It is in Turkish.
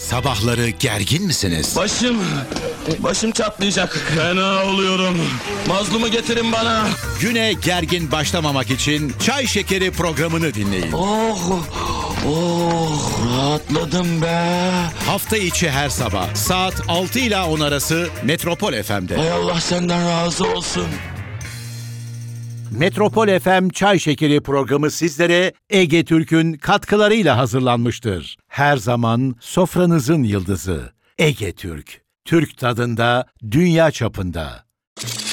Sabahları gergin misiniz? Başım çatlayacak. Fena oluyorum. Mazlumu getirin bana. Güne gergin başlamamak için Çay Şekeri programını dinleyin. Oh, rahatladım be. Hafta içi her sabah saat 6 ile 10 arası Metropol FM'de. Hay Allah senden razı olsun. Metropol FM Çay Şekeri programı sizlere Ege Türk'ün katkılarıyla hazırlanmıştır. Her zaman sofranızın yıldızı Ege Türk. Türk tadında, dünya çapında.